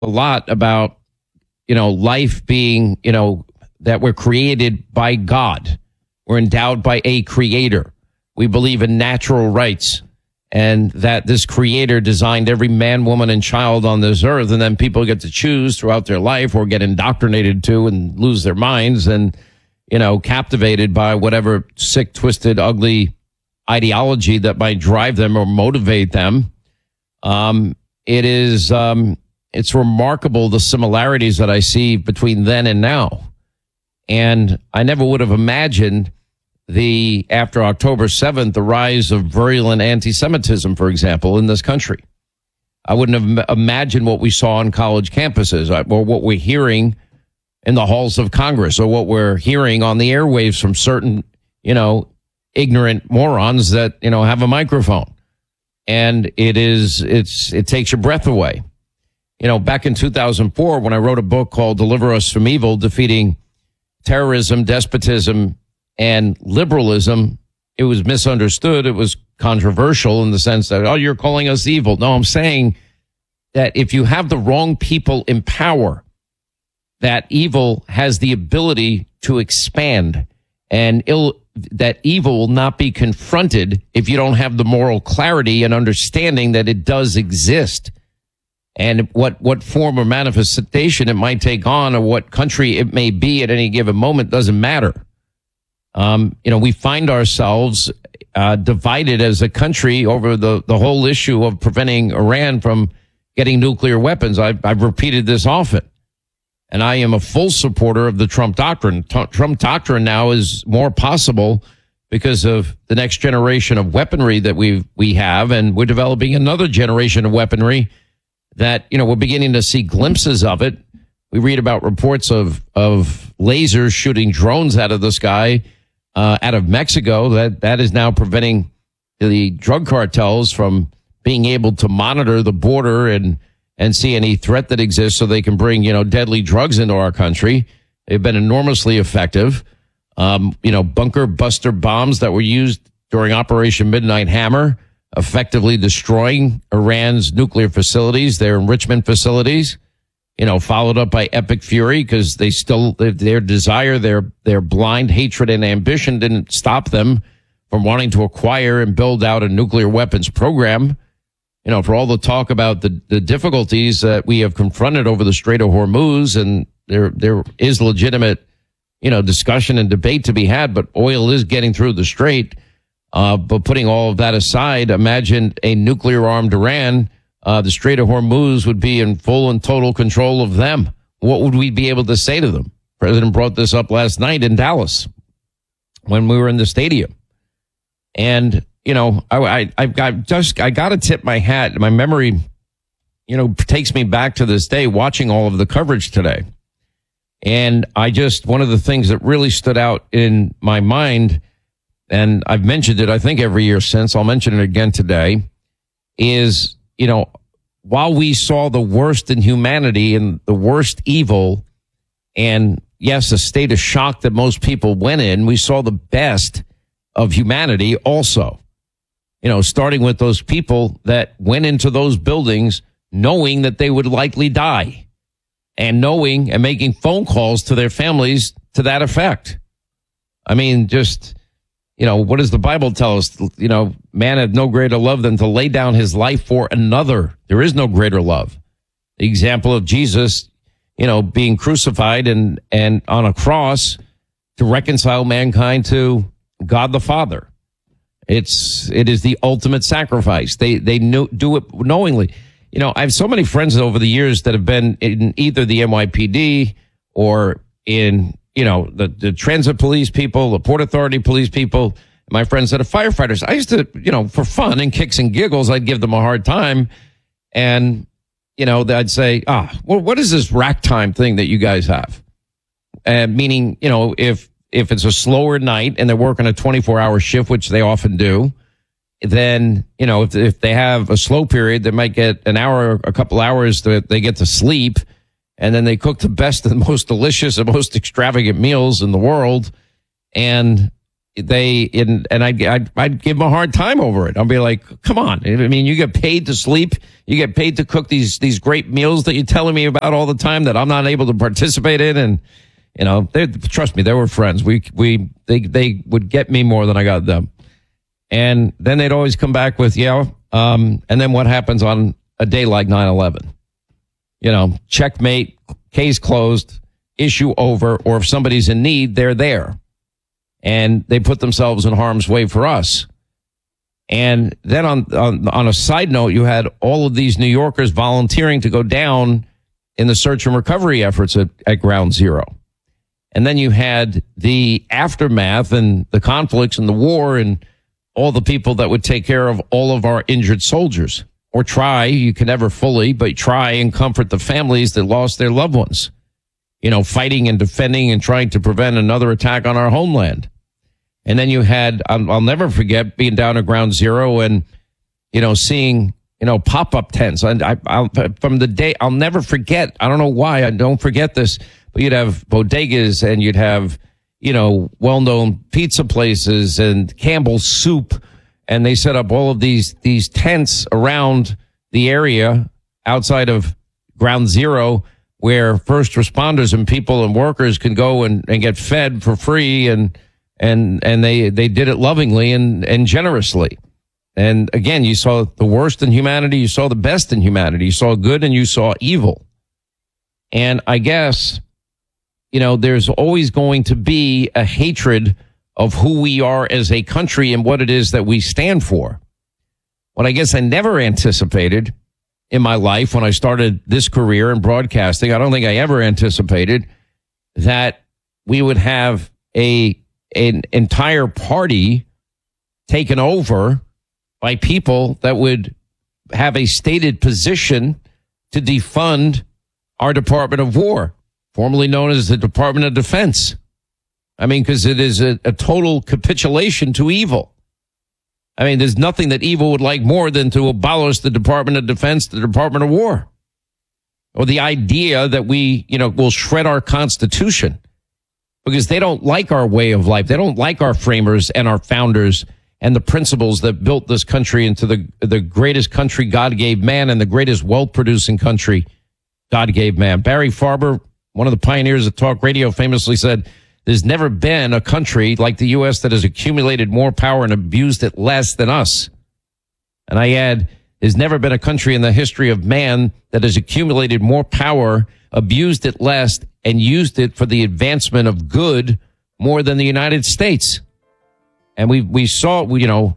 a lot about, life being, that we're created by God. We're endowed by a creator. We believe in natural rights and that this creator designed every man, woman, and child on this earth. And then people get to choose throughout their life or get indoctrinated to and lose their minds and, captivated by whatever sick, twisted, ugly ideology that might drive them or motivate them. It's remarkable the similarities that I see between then and now. And I never would have imagined after October 7th, the rise of virulent anti-Semitism, for example, in this country. I wouldn't have imagined what we saw on college campuses or what we're hearing in the halls of Congress or what we're hearing on the airwaves from certain, ignorant morons that, have a microphone. And it takes your breath away. Back in 2004, when I wrote a book called Deliver Us from Evil, Defeating Terrorism, Despotism, and Liberalism, it was misunderstood. It was controversial in the sense that, oh, you're calling us evil. No, I'm saying that if you have the wrong people in power, that evil has the ability to expand, and that evil will not be confronted if you don't have the moral clarity and understanding that it does exist. And what form or manifestation it might take on or what country it may be at any given moment doesn't matter. We find ourselves divided as a country over the whole issue of preventing Iran from getting nuclear weapons. I've repeated this often. And I am a full supporter of the Trump doctrine. Trump doctrine now is more possible because of the next generation of weaponry that we have, and we're developing another generation of weaponry that, we're beginning to see glimpses of it. We read about reports of lasers shooting drones out of the sky, out of Mexico. That is now preventing the drug cartels from being able to monitor the border and see any threat that exists so they can bring, deadly drugs into our country. They've been enormously effective. Bunker buster bombs that were used during Operation Midnight Hammer, effectively destroying Iran's nuclear facilities, their enrichment facilities, followed up by Epic Fury because their desire, their blind hatred and ambition didn't stop them from wanting to acquire and build out a nuclear weapons program. For all the talk about the difficulties that we have confronted over the Strait of Hormuz, and there is legitimate, discussion and debate to be had, but oil is getting through the strait. But putting all of that aside, imagine a nuclear-armed Iran. The Strait of Hormuz would be in full and total control of them. What would we be able to say to them? The President brought this up last night in Dallas when we were in the stadium. And, I got to tip my hat. My memory, takes me back to this day watching all of the coverage today. And one of the things that really stood out in my mind, and I've mentioned it, I think, every year since, I'll mention it again today, is, while we saw the worst in humanity and the worst evil, and yes, a state of shock that most people went in, we saw the best of humanity also. Starting with those people that went into those buildings knowing that they would likely die and knowing and making phone calls to their families to that effect. I mean, just, what does the Bible tell us? Man had no greater love than to lay down his life for another. There is no greater love. The example of Jesus, being crucified and on a cross to reconcile mankind to God the Father. It is the ultimate sacrifice. They do it knowingly. I have so many friends over the years that have been in either the NYPD or in, the transit police people, the Port Authority police people, my friends that are firefighters. I used to, for fun and kicks and giggles, I'd give them a hard time. And, I'd say, what is this rack time thing that you guys have? Meaning, if it's a slower night and they're working a 24-hour shift, which they often do, then, if they have a slow period, they might get an hour, a couple hours that they get to sleep. And then they cook the best and most delicious and most extravagant meals in the world. And, I'd give them a hard time over it. I'll be like, come on. I mean, you get paid to sleep. You get paid to cook these great meals that you're telling me about all the time that I'm not able to participate in. And, you know, trust me, they were friends. They would get me more than I got them. And then they'd always come back with, and then what happens on a day like 9/11? You know, checkmate, case closed, issue over, or if somebody's in need, they're there. And they put themselves in harm's way for us. And then on a side note, you had all of these New Yorkers volunteering to go down in the search and recovery efforts at Ground Zero. And then you had the aftermath and the conflicts and the war and all the people that would take care of all of our injured soldiers, or try. You can never fully, but try and comfort the families that lost their loved ones, you know, fighting and defending and trying to prevent another attack on our homeland. And then you had, I'll never forget being down at Ground Zero and, you know, seeing, you know, pop-up tents. And from the day, I'll never forget. I don't know why I don't forget this, but you'd have bodegas and you'd have, you know, well-known pizza places and Campbell's Soup. And they set up all of these tents around the area outside of Ground Zero where first responders and people and workers can go and get fed for free. And they did it lovingly and generously. And again, you saw the worst in humanity. You saw the best in humanity. You saw good and you saw evil. And I guess, you know, there's always going to be a hatred of who we are as a country and what it is that we stand for. What I guess I never anticipated in my life when I started this career in broadcasting, I don't think I ever anticipated that we would have an entire party taken over by people that would have a stated position to defund our Department of War, formerly known as the Department of Defense. I mean, because it is a total capitulation to evil. I mean, there's nothing that evil would like more than to abolish the Department of Defense, the Department of War, or the idea that we, you know, will shred our Constitution because they don't like our way of life. They don't like our framers and our founders and the principles that built this country into the greatest country God gave man and the greatest wealth-producing country God gave man. Barry Farber, one of the pioneers of talk radio, famously said, there's never been a country like the U.S. that has accumulated more power and abused it less than us. And I add, there's never been a country in the history of man that has accumulated more power, abused it less, and used it for the advancement of good more than the United States. And we saw, you know,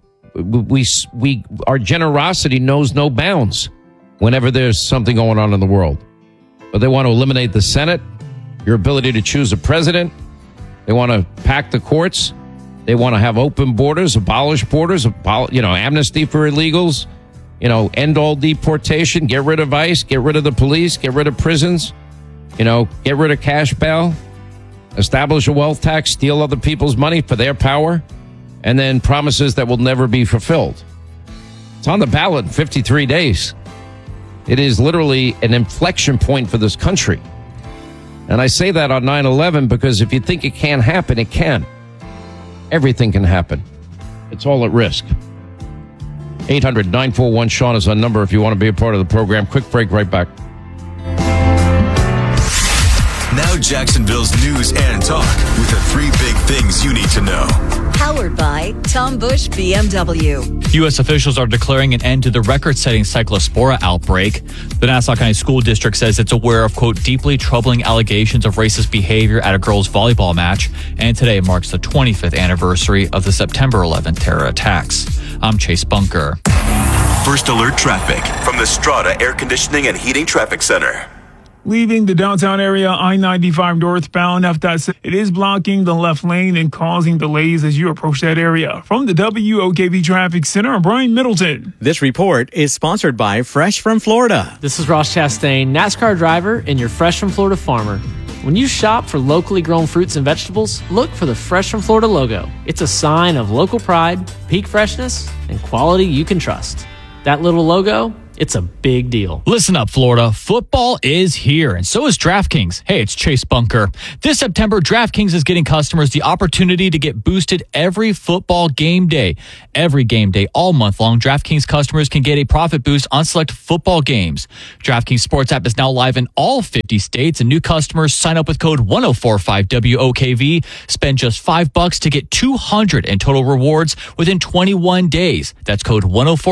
our generosity knows no bounds whenever there's something going on in the world. But they want to eliminate the Senate, your ability to choose a president. They want to pack the courts. They want to have open borders, abolish borders, amnesty for illegals, you know, end all deportation, get rid of ICE, get rid of the police, get rid of prisons, you know, get rid of cash bail, establish a wealth tax, steal other people's money for their power, and then promises that will never be fulfilled. It's on the ballot in 53 days. It is literally an inflection point for this country. And I say that on 9/11 because if you think it can't happen, it can. Everything can happen. It's all at risk. 800-941-SEAN is our number if you want to be a part of the program. Quick break, right back. Now Jacksonville's news and talk with the three big things you need to know. Powered by Tom Bush BMW. U.S. officials are declaring an end to the record-setting cyclospora outbreak. The Nassau County School District says it's aware of, quote, deeply troubling allegations of racist behavior at a girls' volleyball match. And today marks the 25th anniversary of the September 11th terror attacks. I'm Chase Bunker. First alert traffic from the Strata Air Conditioning and Heating Traffic Center. Leaving the downtown area, I-95 northbound, it is blocking the left lane and causing delays as you approach that area. From the WOKV Traffic Center, I'm Brian Middleton. This report is sponsored by Fresh from Florida. This is Ross Chastain, NASCAR driver and your Fresh from Florida farmer. When you shop for locally grown fruits and vegetables, look for the Fresh from Florida logo. It's a sign of local pride, peak freshness, and quality you can trust. That little logo, It's a big deal. Listen up, Florida. Football is here, and so is DraftKings. Hey, it's Chase Bunker. This September, DraftKings is getting customers the opportunity to get boosted every football game day. Every game day, all month long, DraftKings customers can get a profit boost on select football games. DraftKings Sports app is now live in all 50 states, and new customers sign up with code 1045WOKV. Spend just $5 to get $200 in total rewards within 21 days. That's code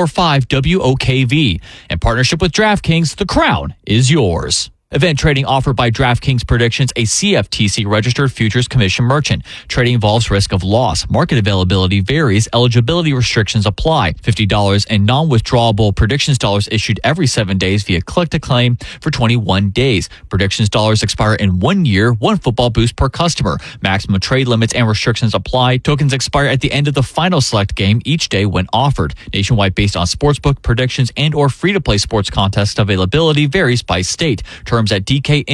1045WOKV. In partnership with DraftKings, the crown is yours. Event trading offered by DraftKings Predictions, a CFTC registered futures commission merchant. Trading involves risk of loss. Market availability varies. Eligibility restrictions apply. $50 in non-withdrawable predictions dollars issued every 7 days via click to claim for 21 days. Predictions dollars expire in 1 year, one football boost per customer. Maximum trade limits and restrictions apply. Tokens expire at the end of the final select game each day when offered. Nationwide based on sportsbook predictions and or free-to-play sports contest availability varies by state. Terms at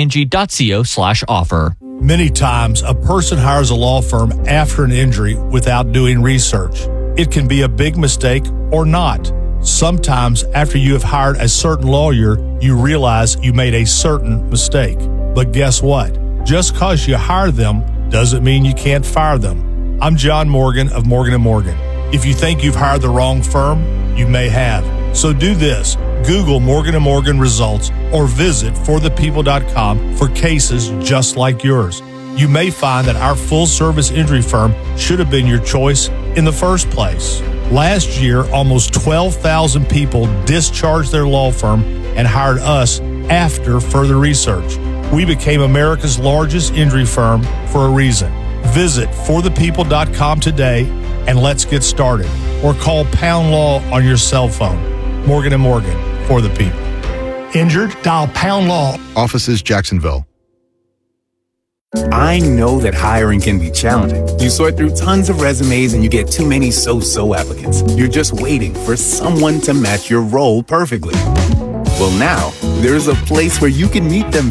dkng.co/offer. Many times, a person hires a law firm after an injury without doing research. It can be a big mistake or not. Sometimes, after you have hired a certain lawyer, you realize you made a certain mistake. But guess what? Just because you hire them doesn't mean you can't fire them. I'm John Morgan of Morgan & Morgan. If you think you've hired the wrong firm, you may have. So do this. Google Morgan & Morgan results or visit forthepeople.com for cases just like yours. You may find that our full-service injury firm should have been your choice in the first place. Last year, almost 12,000 people discharged their law firm and hired us after further research. We became America's largest injury firm for a reason. Visit forthepeople.com today and let's get started. Or call Pound Law on your cell phone. Morgan & Morgan, for the people. Injured? Dial Pound Law. Offices, Jacksonville. I know that hiring can be challenging. You sort through tons of resumes and you get too many so-so applicants. You're just waiting for someone to match your role perfectly. Well, now, there's a place where you can meet them